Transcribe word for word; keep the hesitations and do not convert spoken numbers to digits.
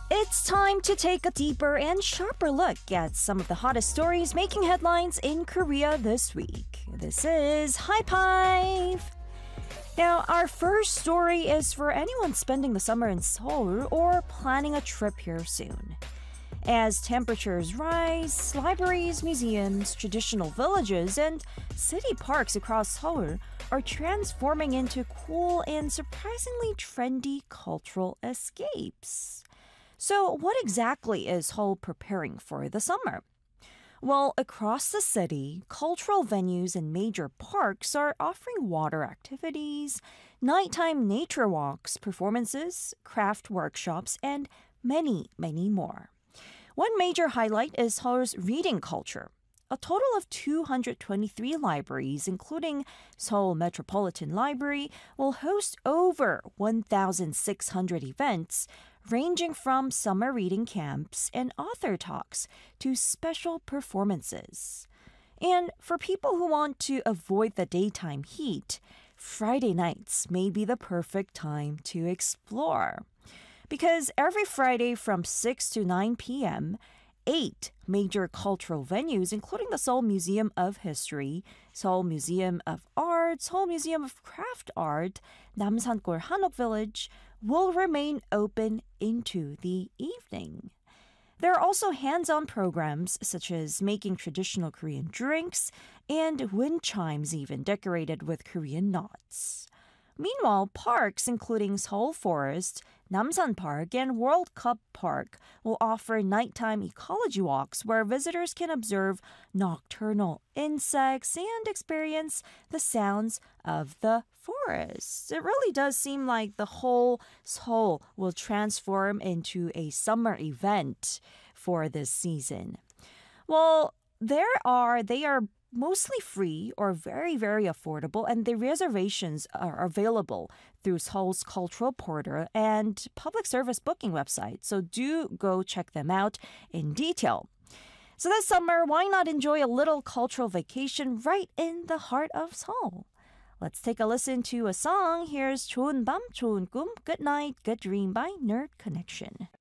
It's time to take a deeper and sharper look at some of the hottest stories making headlines in Korea this week. This is High Five! Now, our first story is for anyone spending the summer in Seoul or planning a trip here soon. As temperatures rise, libraries, museums, traditional villages, and city parks across Seoul are transforming into cool and surprisingly trendy cultural escapes. So, what exactly is Seoul preparing for the summer? Well, across the city, cultural venues and major parks are offering water activities, nighttime nature walks, performances, craft workshops, and many, many more. One major highlight is Seoul's reading culture. A total of two hundred twenty-three libraries, including Seoul Metropolitan Library, will host over one thousand six hundred events, ranging from summer reading camps and author talks to special performances. And for people who want to avoid the daytime heat, Friday nights may be the perfect time to explore. Because every Friday from six to nine p.m., eight major cultural venues, including the Seoul Museum of History, Seoul Museum of Art, Seoul Museum of Craft Art, Namsan-gol Hanok Village, will remain open into the evening. There are also hands-on programs such as making traditional Korean drinks and wind chimes even decorated with Korean knots. Meanwhile, parks including Seoul Forest, Namsan Park, and World Cup Park will offer nighttime ecology walks where visitors can observe nocturnal insects and experience the sounds of the forest. It really does seem like the whole Seoul will transform into a summer event for this season. Well, there are, they are mostly free or very, very affordable, and the reservations are available through Seoul's cultural portal and public service booking website. So do go check them out in detail. So this summer, why not enjoy a little cultural vacation right in the heart of Seoul? Let's take a listen to a song. Here's 좋은 밤, 좋은 꿈, Good Night, Good Dream by Nerd Connection.